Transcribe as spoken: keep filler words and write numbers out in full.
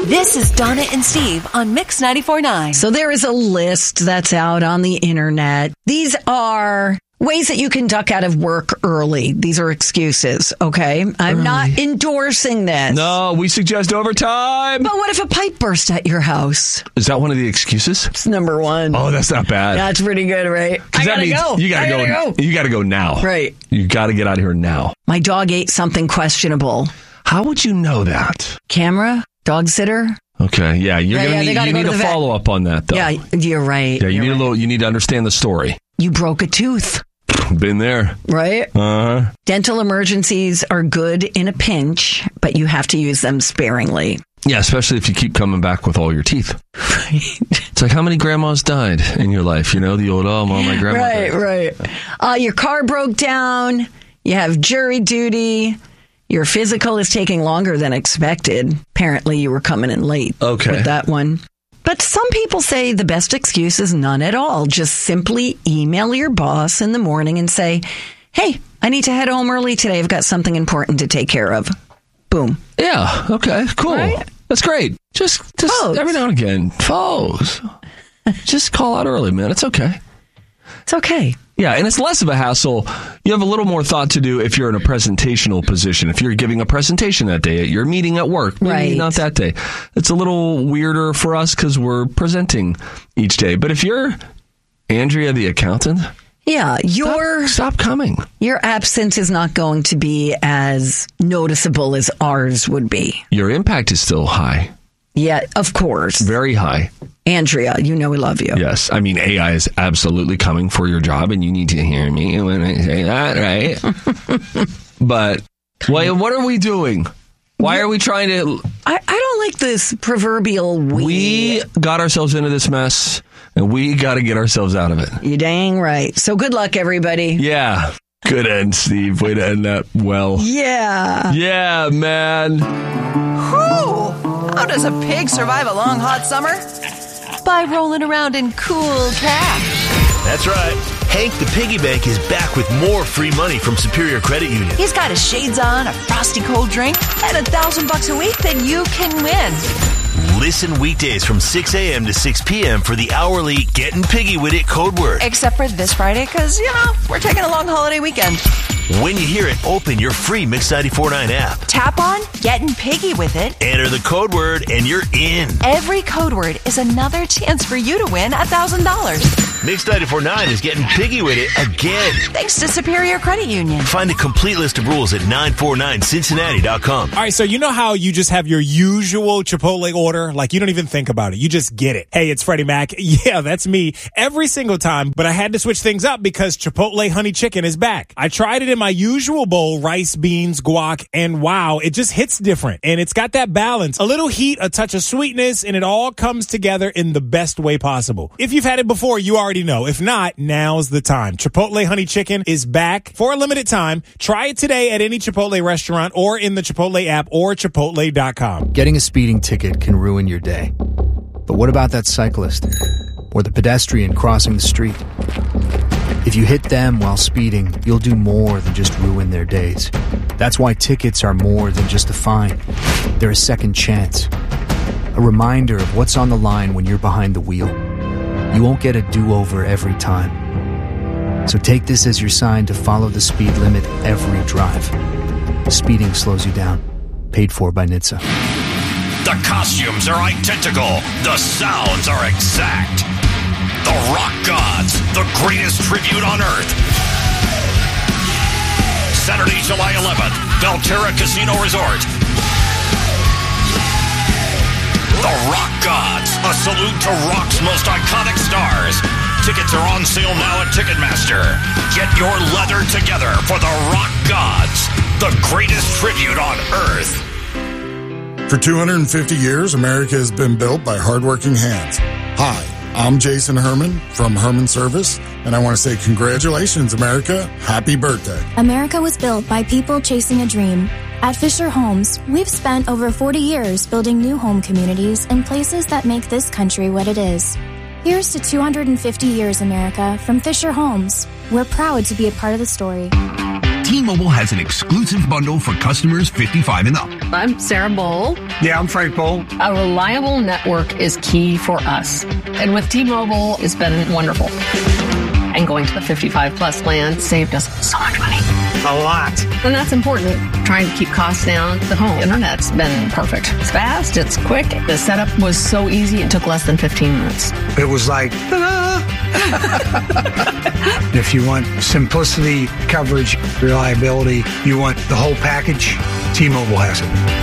This is Donna and Steve on Mix ninety-four point nine. So there is a list that's out on the internet. These are ways that you can duck out of work early. These are excuses, okay? I'm early. not endorsing this. No, we suggest overtime. But what if a pipe burst at your house? Is that one of the excuses? It's number one. Oh, that's not bad. That's pretty good, right? I that gotta means go. You gotta I go, gotta go. You gotta go now. Right. You gotta get out of here now. My dog ate something questionable. How would you know that? Camera? Dog sitter? Okay, yeah, you're Yeah, gonna yeah, they need, gotta you go need to a the vet. follow up on that, though. Yeah, you're right. Yeah, you You're need right. a little. You need to understand the story. You broke a tooth, Been there. right? Uh huh. Dental emergencies are good in a pinch, but you have to use them sparingly. Yeah, especially if you keep coming back with all your teeth. It's like, how many grandmas died in your life? You know, the old, oh, well, my grandma Right, died. right. Uh, your car broke down. You have jury duty. Your physical is taking longer than expected. Apparently, you were coming in late Okay. with that one. But some people say the best excuse is none at all. Just simply email your boss in the morning and say, hey, I need to head home early today. I've got something important to take care of. Boom. Yeah, okay, cool. Right? That's great. Just, just Folks. every now and again, folks. Just call out early, man. It's okay. It's okay. Yeah, and it's less of a hassle. You have a little more thought to do if you're in a presentational position. If you're giving a presentation that day at your meeting at work, maybe Right. not that day. It's a little weirder for us because we're presenting each day. But if you're Andrea, the accountant, Yeah, stop, your stop coming. your absence is not going to be as noticeable as ours would be. Your impact is still high, Yeah, of course. very high. Andrea, you know we love you. Yes, I mean, A I is absolutely coming for your job, and you need to hear me when I say that, right? But why, what are we doing? Why are we trying to... I, I don't like this proverbial we. We got ourselves into this mess, and we got to get ourselves out of it. You dang right. So good luck, everybody. Yeah. Good end, Steve. Way to end that well. Yeah. Yeah, man. Whew! How does a pig survive a long, hot summer? By rolling around in cool cash. That's right. Hank the Piggy Bank is back with more free money from Superior Credit Union. He's got his shades on, a frosty cold drink, and a thousand bucks a week that you can win. Listen weekdays from six a.m. to six p.m. for the hourly Getting Piggy With It code word. Except for this Friday, because, you know, we're taking a long holiday weekend. When you hear it, open your free Mix ninety-four point nine app. Tap on Getting Piggy With It. Enter the code word and you're in. Every code word is another chance for you to win a thousand dollars. Mix ninety-four point nine is getting piggy with it again. Thanks to Superior Credit Union. Find a complete list of rules at nine four nine cincinnati dot com. All right, so you know how you just have your usual Chipotle order? Like, you don't even think about it. You just get it. Hey, it's Freddie Mac. Yeah, that's me every single time, but I had to switch things up because Chipotle Honey Chicken is back. I tried it in my usual bowl, rice, beans, guac, and wow, it just hits different. And it's got that balance, a little heat, a touch of sweetness, and it all comes together in the best way possible. If you've had it before, you already know. If not, now's the time. Chipotle Honey Chicken is back for a limited time. Try it today at any Chipotle restaurant or in the Chipotle app or chipotle dot com. Getting a speeding ticket can ruin your day. But what about that cyclist? Or the pedestrian crossing the street? If you hit them while speeding, you'll do more than just ruin their days. That's why tickets are more than just a fine. They're a second chance. A reminder of what's on the line when you're behind the wheel. You won't get a do-over every time. So take this as your sign to follow the speed limit every drive. Speeding slows you down. Paid for by N H T S A. The costumes are identical. The sounds are exact. The Rock Gods, the greatest tribute on Earth. Saturday, July eleventh, Belterra Casino Resort. The Rock Gods, a salute to rock's most iconic stars. Tickets are on sale now at Ticketmaster. Get your leather together for the Rock Gods, the greatest tribute on Earth. For two hundred fifty years, America has been built by hardworking hands. Hi, I'm Jason Herman from Herman Service, and I want to say congratulations, America. Happy birthday. America was built by people chasing a dream. At Fisher Homes, we've spent over forty years building new home communities in places that make this country what it is. Here's to two hundred fifty years, America, from Fisher Homes. We're proud to be a part of the story. T-Mobile has an exclusive bundle for customers fifty-five and up. I'm Sarah Bowl. Yeah, I'm Frank Bowl. A reliable network is key for us. And with T-Mobile, it's been wonderful. And going to the fifty-five plus plan saved us so much money. A lot. And that's important. Trying to keep costs down. The home internet's been perfect. It's fast. It's quick. The setup was so easy. It took less than fifteen minutes. It was like, ta-da! If you want simplicity, coverage, reliability, you want the whole package, T-Mobile has it.